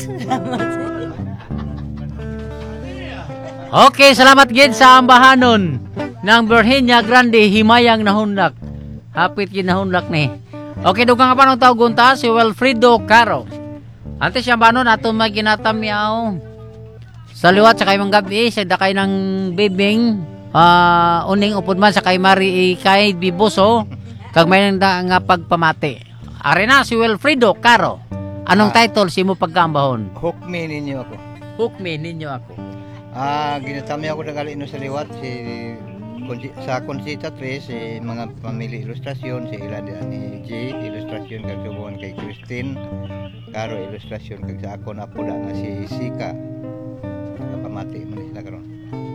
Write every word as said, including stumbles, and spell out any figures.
Salamat. Okay, salamat gid sa ambahanon ng Virginia Grande himayang nahunlak. Hapit gid nahunlak ni. Okay, dugang nga pa ng tawag gunta si Wilfredo Caro. Ante siya banon ato maginatam yaw. Sa liwat sa kay mga gabi sa dakay ng bibing uh, uning upod man sa kay Mari kay Biboso kag may nang nga pagpamati. Are na si Wilfredo Caro. Anong Ah. title si mo pagkambahon? Hukmi ninyo ako. Hook me ninyo ako. Ah, ginatami ako ng galino sa liwat si konsi- sa Consita tres si mga pamili ilustrasyon si ila ni G ilustrasyon kag subon kay Christine Caro ilustrasyon kag sa ako na puda nga si Sika pamati man sila karon.